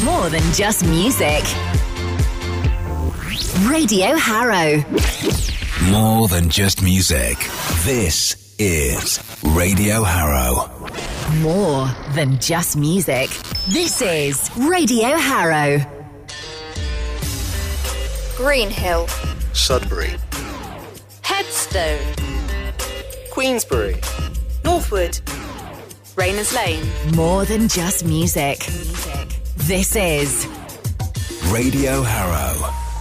More than just music. Radio Harrow. More than just music. This is Radio Harrow. More than just music. This is Radio Harrow. Greenhill. Sudbury. Headstone. Queensbury. Northwood. Rayners Lane. More than just music. This is Radio Harrow.